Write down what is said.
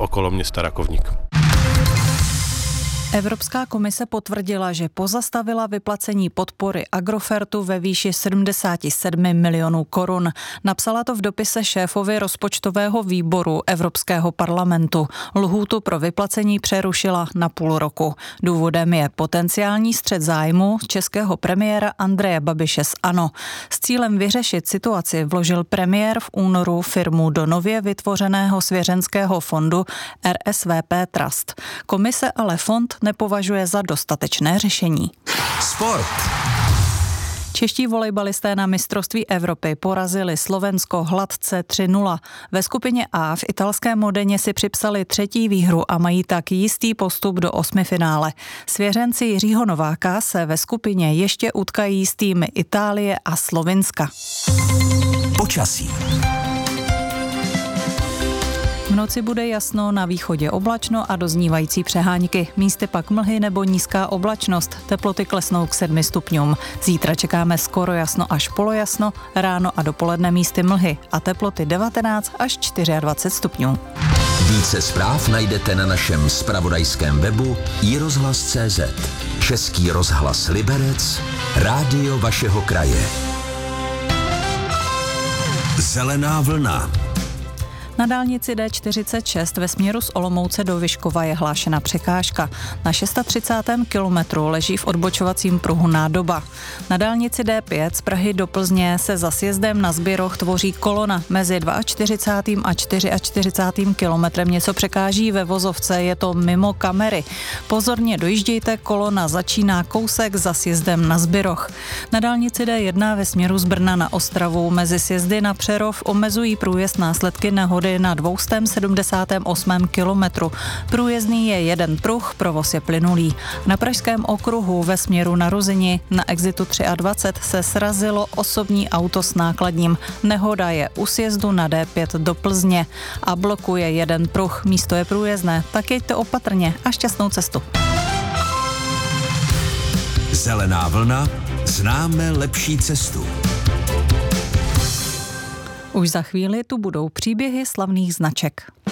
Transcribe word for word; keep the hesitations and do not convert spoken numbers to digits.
okolo města Rakovník. Evropská komise potvrdila, že pozastavila vyplacení podpory Agrofertu ve výši sedmdesát sedm milionů korun. Napsala to v dopise šéfovi rozpočtového výboru Evropského parlamentu. Lhůtu pro vyplacení přerušila na půl roku. Důvodem je potenciální střet zájmu českého premiéra Andreje Babiše z ANO. S cílem vyřešit situaci vložil premiér v únoru firmu do nově vytvořeného svěřenského fondu R S V P Trust. Komise ale fond nepovažuje za dostatečné řešení. Sport. Čeští volejbalisté na mistrovství Evropy porazili Slovensko hladce tři nula. Ve skupině A v italském Modeně si připsali třetí výhru a mají tak jistý postup do osmifinále. Svěřenci Jiřího Nováka se ve skupině ještě utkají s týmy Itálie a Slovinska. Počasí. V noci bude jasno, na východě oblačno a doznívající přehánky. Místy pak mlhy nebo nízká oblačnost. Teploty klesnou k sedmi stupňům. Zítra čekáme skoro jasno až polojasno, ráno a dopoledne místy mlhy a teploty devatenáct až dvacet čtyři stupňů. Více zpráv najdete na našem zpravodajském webu i rozhlas tečka cé zet. Český rozhlas Liberec, rádio vašeho kraje. Zelená vlna. Na dálnici D čtyřicet šest ve směru z Olomouce do Vyškova je hlášena překážka. Na třicátém šestém kilometru leží v odbočovacím pruhu nádoba. Na dálnici D pět z Prahy do Plzně se za sjezdem na Zbiroch tvoří kolona. Mezi čtyřicátým druhým a čtyřicátým čtvrtým kilometrem něco překáží ve vozovce, je to mimo kamery. Pozorně dojíždějte, kolona začíná kousek za sjezdem na Zbiroch. Na dálnici D jedna ve směru z Brna na Ostravu mezi sjezdy na Přerov omezují průjezd následky nehody na dvě stě sedmdesátém osmém kilometru. Průjezdný je jeden pruh, provoz je plynulý. Na Pražském okruhu ve směru na Ruzini na exitu dvacet tři se srazilo osobní auto s nákladním. Nehoda je u sjezdu na D pět do Plzně a blokuje jeden pruh. Místo je průjezdné, tak jeďte opatrně a šťastnou cestu. Zelená vlna, známe lepší cestu. Už za chvíli tu budou příběhy slavných značek.